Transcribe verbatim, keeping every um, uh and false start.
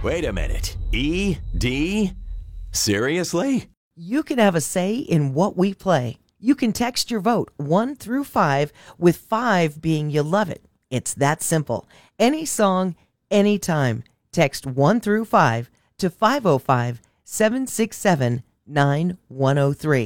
Wait a minute. E D? Seriously? You can have a say in what we play. You can text your vote one through five, with five being you love it. It's that simple. Any song, anytime. Text one through five to five oh five, seven six seven, nine one oh three.